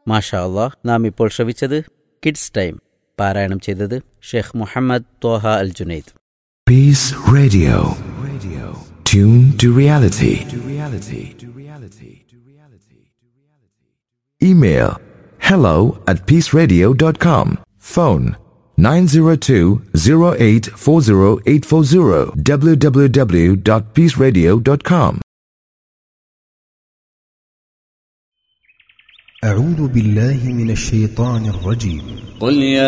മാഷാ അല്ലാഹ്. നാം ഇപ്പോൾ ശ്രവിച്ചത് കിഡ്സ് ടൈം. പാരായണം ചെയ്തത് ഷെയ്ഖ് മുഹമ്മദ് ത്വാഹ അൽ Junaid. Peace Radio. Tune to reality. Email hello@peaceradio.com. Phone 902-0840840 www.peaceradio.com. أعوذ بالله من الشيطان الرجيم. قل يا